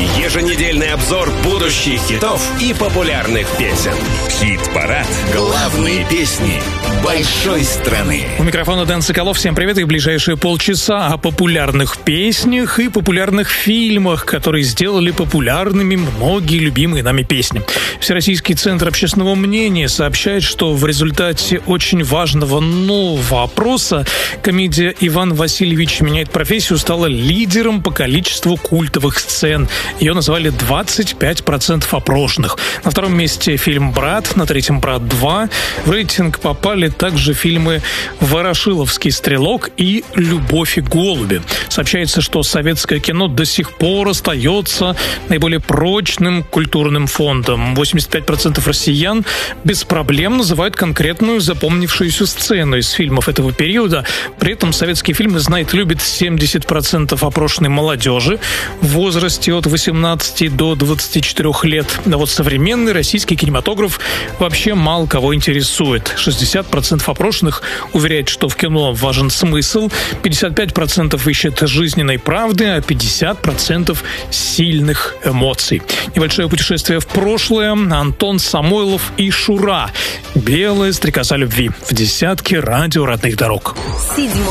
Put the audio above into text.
Еженедельный обзор будущих хитов и популярных песен. Хит-парад. Главные песни большой страны. У микрофона Дэн Соколов. Всем привет. И в ближайшие полчаса о популярных песнях и популярных фильмах, которые сделали популярными многие любимые нами песни. Всероссийский центр общественного мнения сообщает, что в результате очень важного нового опроса комедия «Иван Васильевич меняет профессию» стала лидером по количеству культовых сцен. Ее назвали 25% опрошенных. На втором месте фильм «Брат», на третьем «Брат 2». В рейтинг попали также фильмы «Ворошиловский стрелок» и «Любовь и голуби». Сообщается, что советское кино до сих пор остается наиболее прочным культурным фондом. 85% россиян без проблем называют конкретную запомнившуюся сцену из фильмов этого периода. При этом советские фильмы знает и любит 70% опрошенной молодежи в возрасте от 18 до 24 лет. А вот современный российский кинематограф вообще мало кого интересует. 60% опрошенных уверяет, что в кино важен смысл, 55% ищет жизненной правды, а 50% сильных эмоций. Небольшое путешествие в прошлое. Антон Самойлов и Шура. «Белая стрекоза любви» в десятке радио родных дорог.